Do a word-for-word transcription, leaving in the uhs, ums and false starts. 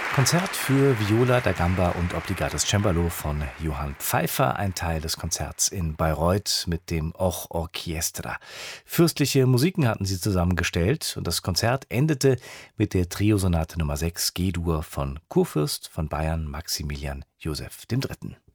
Konzert für Viola da Gamba und Obligatos Cembalo von Johann Pfeiffer, ein Teil des Konzerts in Bayreuth mit dem Och Orchestra. Fürstliche Musiken hatten sie zusammengestellt und das Konzert endete mit der Triosonate Nummer sechs G-Dur von Kurfürst von Bayern Maximilian Joseph der Dritte.